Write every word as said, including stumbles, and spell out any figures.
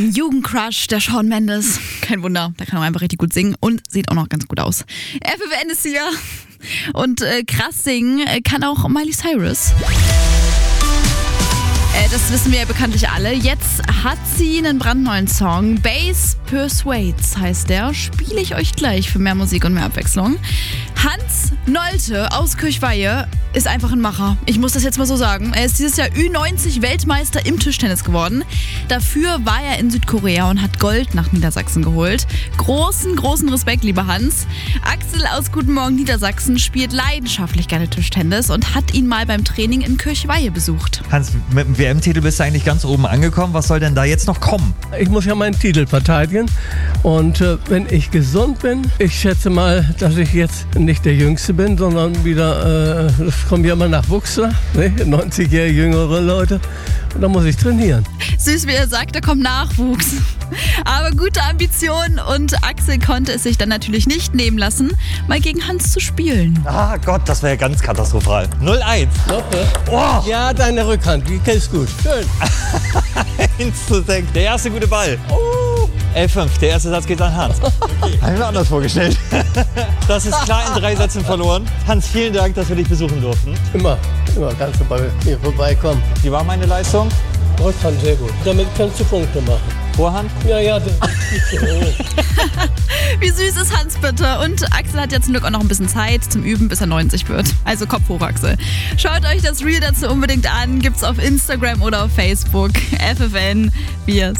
Mein Jugendcrush, der Shawn Mendes. Kein Wunder, der kann auch einfach richtig gut singen und sieht auch noch ganz gut aus. F F N ist hier und äh, krass singen kann auch Miley Cyrus. Das wissen wir ja bekanntlich alle. Jetzt hat sie einen brandneuen Song. Bass Persuades heißt der. Spiele ich euch gleich für mehr Musik und mehr Abwechslung. Hans Nolte aus Kirchweihe ist einfach ein Macher. Ich muss das jetzt mal so sagen. Er ist dieses Jahr Ü neunzig Weltmeister im Tischtennis geworden. Dafür war er in Südkorea und hat Gold nach Niedersachsen geholt. Großen, großen Respekt, lieber Hans. Axel aus Guten Morgen Niedersachsen spielt leidenschaftlich gerne Tischtennis und hat ihn mal beim Training in Kirchweihe besucht. Hans, mit dem W M-Titel bist du eigentlich ganz oben angekommen. Was soll denn da jetzt noch kommen? Ich muss ja meinen Titel verteidigen. Und äh, wenn ich gesund bin, ich schätze mal, dass ich jetzt nicht der Jüngste bin, sondern wieder, äh, es kommen ja immer Nachwuchsler, ne? neunzig-jährige jüngere Leute. Und da muss ich trainieren. Süß, wie er sagt, da kommt Nachwuchs. Aber gute Ambitionen und Axel konnte es sich dann natürlich nicht nehmen lassen, mal gegen Hans zu spielen. Ah Gott, das wäre ja ganz katastrophal. null eins. Loppe. Oh. Ja, deine Rückhand, die kennst gut. Schön. eins zu sechs. Der erste gute Ball. Oh. elf fünf. Der erste Satz geht an Hans. Okay. Habe ich mir anders vorgestellt. Das ist klar in drei Sätzen verloren. Hans, vielen Dank, dass wir dich besuchen durften. Immer, immer kannst du bei mir vorbeikommen. Wie war meine Leistung? Rückhand sehr gut. Damit kannst du Punkte machen. Vorhand? Ja, ja, das ist so. Wie süß ist Hans bitte? Und Axel hat ja zum Glück auch noch ein bisschen Zeit zum Üben, bis er neunzig wird. Also Kopf hoch, Axel. Schaut euch das Reel dazu unbedingt an. Gibt's auf Instagram oder auf Facebook. F F N. Wir